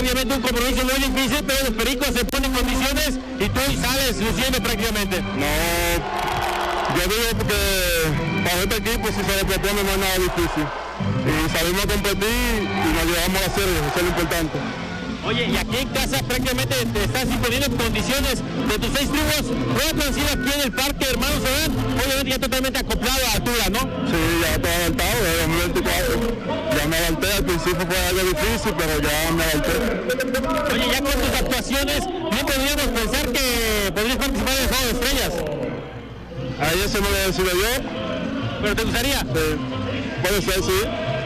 obviamente un compromiso muy difícil, pero los Pericos se ponen en condiciones y tú sales luciendo prácticamente. No, yo digo que para este equipo si se le propone no es nada difícil. Y salimos a competir y nos llevamos a la serie, eso es lo importante. Oye, y aquí en casa prácticamente te estás imponiendo en condiciones de tus 6 tribus. ¿Cómo han sido aquí en el parque, hermanos? Obviamente ya totalmente acoplado a altura, ¿no? Sí, ya estoy adaptado desde 2024. Ya me adapté, al principio fue algo difícil, pero ya me adapté. Oye, ya con tus actuaciones, ¿no podríamos pensar que podrías participar en el Juego de Estrellas? Ahí eso me lo decido yo. ¿Pero te gustaría? Sí, puede ser, sí.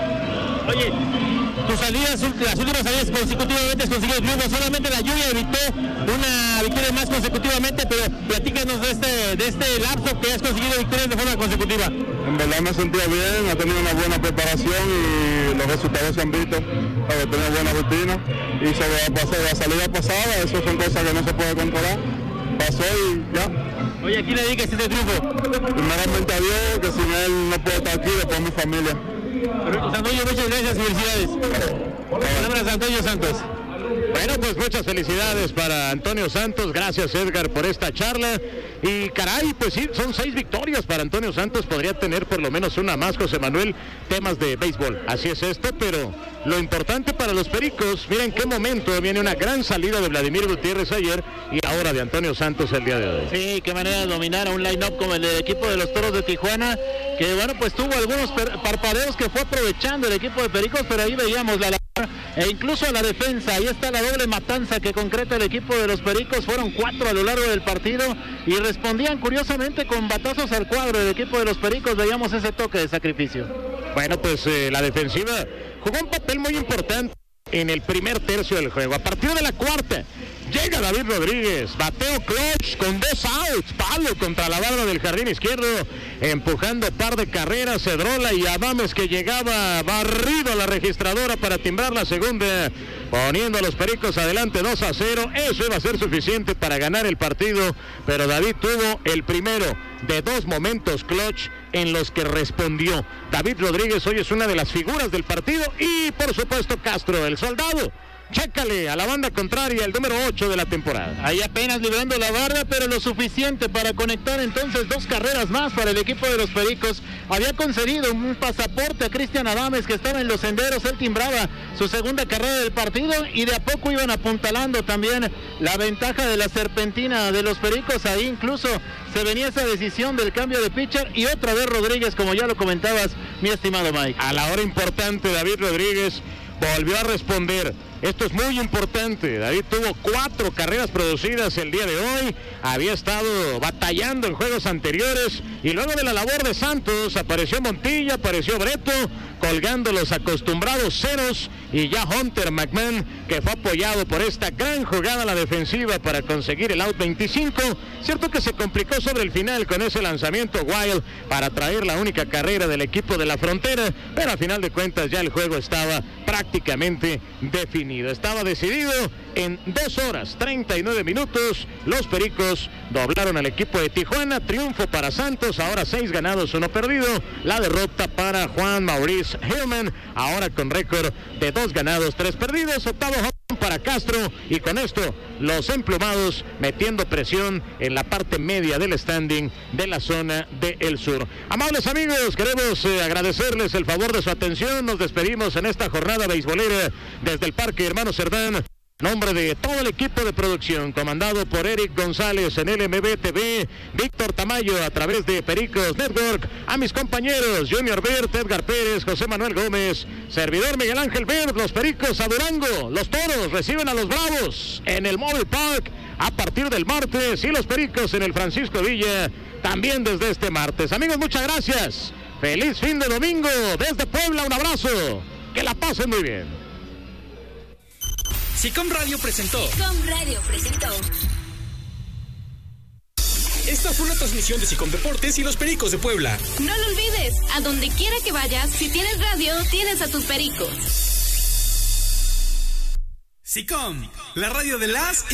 Oye, tus salidas, las últimas salidas consecutivamente has conseguido triunfo, solamente la lluvia evitó una victoria más consecutivamente, pero platícanos de este lapso que has conseguido victorias de forma consecutiva. En verdad me sentía bien, he tenido una buena preparación y los resultados se han visto, he tenido buena rutina y sobre la salida pasada, eso son cosas que no se puede controlar, pasó y ya. Oye, ¿a quién le dedicas este triunfo? Primeramente a Dios, que sin él no puedo estar aquí, después mi familia. Antonio, muchas gracias, felicidades. Palabras Antonio Santos. Bueno, pues muchas felicidades para Antonio Santos, gracias Edgar por esta charla, y caray, pues sí, son 6 victorias para Antonio Santos, podría tener por lo menos una más, José Manuel, temas de béisbol, así es esto, pero lo importante para los Pericos, miren qué momento, viene una gran salida de Vladimir Gutiérrez ayer, y ahora de Antonio Santos el día de hoy. Sí, qué manera de dominar a un line-up como el del equipo de los Toros de Tijuana, que bueno, pues tuvo algunos parpadeos que fue aprovechando el equipo de Pericos, pero ahí veíamos la e incluso a la defensa, ahí está la doble matanza que concreta el equipo de los Pericos, fueron 4 a lo largo del partido y respondían curiosamente con batazos al cuadro del equipo de los Pericos, veíamos ese toque de sacrificio. Bueno, pues la defensiva jugó un papel muy importante en el primer tercio del juego. A partir de la cuarta, llega David Rodríguez, bateo clutch con 2 outs, palo contra la barra del jardín izquierdo, empujando par de carreras, Cedrola y Adames que llegaba barrido a la registradora para timbrar la segunda, poniendo a los Pericos adelante 2-0, eso iba a ser suficiente para ganar el partido, pero David tuvo el primero de 2 momentos clutch en los que respondió. David Rodríguez hoy es una de las figuras del partido y por supuesto Castro, el soldado. Chécale a la banda contraria, el número 8 de la temporada. Ahí apenas librando la barra, pero lo suficiente para conectar entonces 2 carreras más para el equipo de los Pericos. Había concedido un pasaporte a Cristian Adames que estaba en los senderos, él timbraba su segunda carrera del partido y de a poco iban apuntalando también la ventaja de la serpentina de los Pericos. Ahí incluso se venía esa decisión del cambio de pitcher y otra vez Rodríguez, como ya lo comentabas, mi estimado Mike. A la hora importante, David Rodríguez volvió a responder. Esto es muy importante. David tuvo 4 carreras producidas el día de hoy. Había estado batallando en juegos anteriores. Y luego de la labor de Santos, apareció Montilla, apareció Breto, colgando los acostumbrados ceros. Y ya Hunter McMahon, que fue apoyado por esta gran jugada a la defensiva para conseguir el out 25. Cierto que se complicó sobre el final con ese lanzamiento wild para traer la única carrera del equipo de la Frontera. Pero a final de cuentas ya el juego estaba prácticamente definido. Estaba decidido en 2 horas 39 minutos. Los Pericos doblaron al equipo de Tijuana. Triunfo para Santos, ahora 6 ganados, 1 perdido. La derrota para Juan Maurice Hillman, ahora con récord de 2 ganados, 3 perdidos. Octavo para Castro, y con esto los emplumados metiendo presión en la parte media del standing de la zona del sur. Amables amigos, queremos agradecerles el favor de su atención. Nos despedimos en esta jornada beisbolera desde el Parque Hermano Cerdán. Nombre de todo el equipo de producción, comandado por Eric González en LMB TV, Víctor Tamayo a través de Pericos Network, a mis compañeros Junior Bert, Edgar Pérez, José Manuel Gómez, servidor Miguel Ángel Bert. Los Pericos a Durango, los Toros reciben a los Bravos en el Mobile Park a partir del martes, y los Pericos en el Francisco Villa también desde este martes. Amigos, muchas gracias, feliz fin de domingo desde Puebla, un abrazo, que la pasen muy bien. SICOM Radio presentó. Esta fue una transmisión de SICOM Deportes y los Pericos de Puebla. No lo olvides, a donde quiera que vayas, si tienes radio, tienes a tus Pericos. SICOM, la radio de las